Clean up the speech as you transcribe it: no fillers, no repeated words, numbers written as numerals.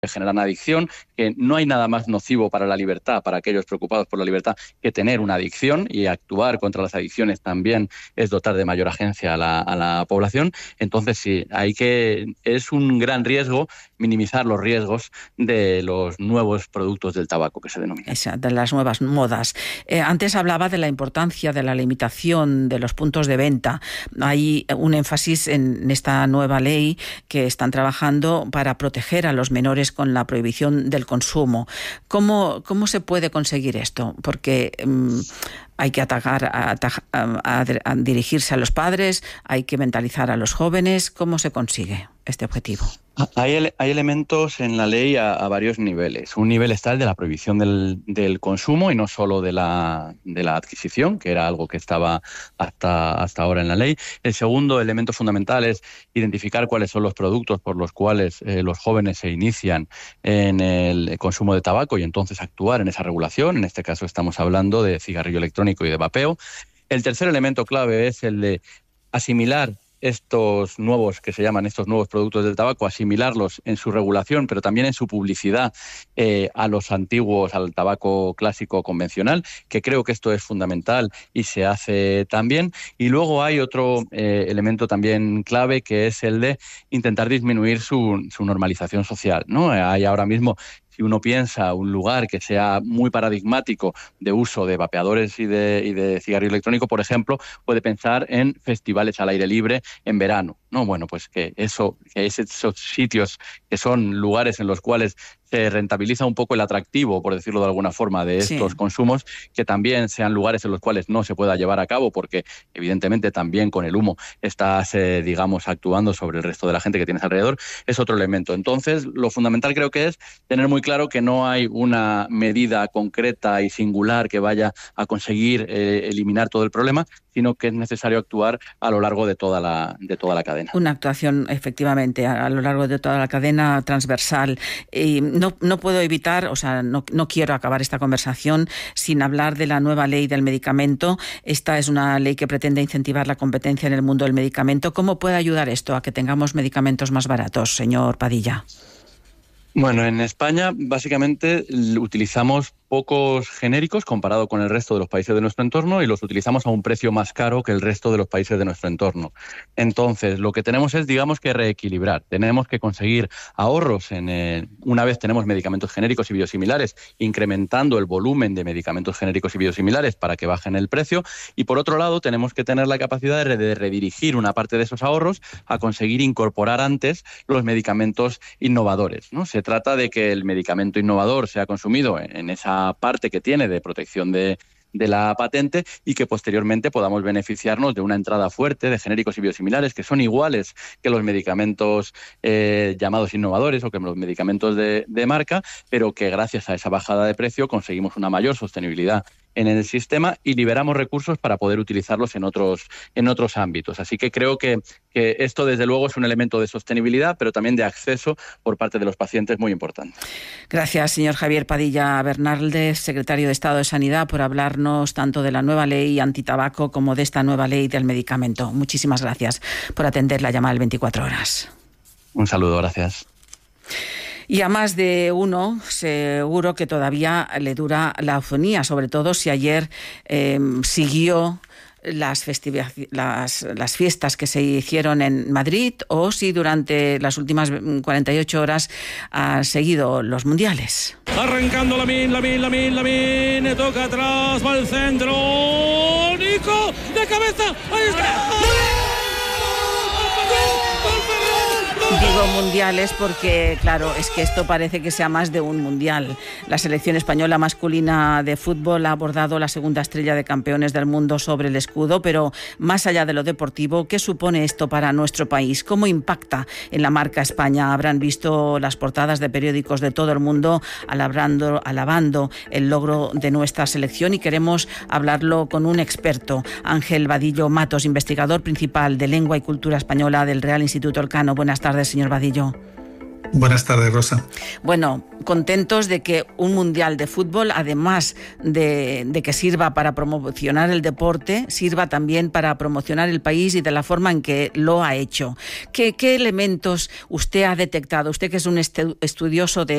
que generan adicción, que no hay nada más nocivo para la libertad, para aquellos preocupados por la libertad, que tener una adicción, y actuar contra las adicciones también es dotar de mayor agencia a la población. Entonces sí, es un gran riesgo minimizar los riesgos de los nuevos productos del tabaco que se denominan. De las nuevas modas. Antes hablaba de la importancia de la limitación de los puntos de venta. Hay un énfasis en esta nueva ley que están trabajando para proteger a los menores con la prohibición del consumo. ¿Cómo se puede conseguir esto? Porque hay que a dirigirse a los padres, hay que mentalizar a los jóvenes. ¿Cómo se consigue este objetivo? Hay elementos en la ley a varios niveles. Un nivel está el de la prohibición del consumo, y no solo de la adquisición, que era algo que estaba hasta ahora en la ley. El segundo elemento fundamental es identificar cuáles son los productos por los cuales los jóvenes se inician en el consumo de tabaco, y entonces actuar en esa regulación. En este caso estamos hablando de cigarrillo electrónico y de vapeo. El tercer elemento clave es el de asimilar estos nuevos productos del tabaco, asimilarlos en su regulación, pero también en su publicidad a los antiguos, al tabaco clásico convencional, que creo que esto es fundamental y se hace también. Y luego hay otro elemento también clave, que es el de intentar disminuir su normalización social, ¿no? Hay ahora mismo, si uno piensa un lugar que sea muy paradigmático de uso de vapeadores y de cigarrillo electrónico, por ejemplo, puede pensar en festivales al aire libre en verano, ¿no? Bueno, pues que esos sitios que son lugares en los cuales se rentabiliza un poco el atractivo, por decirlo de alguna forma, de estos consumos, que también sean lugares en los cuales no se pueda llevar a cabo, porque evidentemente también con el humo estás, actuando sobre el resto de la gente que tienes alrededor, es otro elemento. Entonces, lo fundamental creo que es tener muy claro que no hay una medida concreta y singular que vaya a conseguir eliminar todo el problema, sino que es necesario actuar a lo largo de toda la cadena. Una actuación, efectivamente, a lo largo de toda la cadena, transversal. No puedo evitar, no quiero acabar esta conversación sin hablar de la nueva ley del medicamento. Esta es una ley que pretende incentivar la competencia en el mundo del medicamento. ¿Cómo puede ayudar esto a que tengamos medicamentos más baratos, señor Padilla? Bueno, en España básicamente utilizamos pocos genéricos comparado con el resto de los países de nuestro entorno, y los utilizamos a un precio más caro que el resto de los países de nuestro entorno. Entonces, lo que tenemos es, que reequilibrar. Tenemos que conseguir ahorros una vez tenemos medicamentos genéricos y biosimilares, incrementando el volumen de medicamentos genéricos y biosimilares para que bajen el precio. Y por otro lado, tenemos que tener la capacidad de redirigir una parte de esos ahorros a conseguir incorporar antes los medicamentos innovadores, ¿no? Se trata de que el medicamento innovador sea consumido en esa parte que tiene de protección de la patente, y que posteriormente podamos beneficiarnos de una entrada fuerte de genéricos y biosimilares que son iguales que los medicamentos llamados innovadores o que los medicamentos de marca, pero que gracias a esa bajada de precio conseguimos una mayor sostenibilidad en el sistema y liberamos recursos para poder utilizarlos en otros ámbitos. Así que creo que esto, desde luego, es un elemento de sostenibilidad, pero también de acceso por parte de los pacientes muy importante. Gracias, señor Javier Padilla Bernaldez, secretario de Estado de Sanidad, por hablarnos tanto de la nueva ley antitabaco como de esta nueva ley del medicamento. Muchísimas gracias por atender la llamada del 24 horas. Un saludo, gracias. Y a más de uno seguro que todavía le dura la afonía, sobre todo si ayer siguió las fiestas que se hicieron en Madrid, o si durante las últimas 48 horas ha seguido los mundiales. Arrancando Lamine, toca atrás, va al centro, Nico, de cabeza, ahí está. Digo mundiales porque, claro, es que esto parece que sea más de un mundial. La selección española masculina de fútbol ha abordado la segunda estrella de campeones del mundo sobre el escudo, pero más allá de lo deportivo, ¿qué supone esto para nuestro país? ¿Cómo impacta en la marca España? Habrán visto las portadas de periódicos de todo el mundo alabando el logro de nuestra selección, y queremos hablarlo con un experto, Ángel Vadillo Matos, investigador principal de Lengua y Cultura Española del Real Instituto Elcano. Buenas tardes, señor Vadillo. Buenas tardes, Rosa. Bueno, contentos de que un mundial de fútbol, además de que sirva para promocionar el deporte, sirva también para promocionar el país y de la forma en que lo ha hecho. ¿Qué elementos usted ha detectado? Usted, que es un estudioso de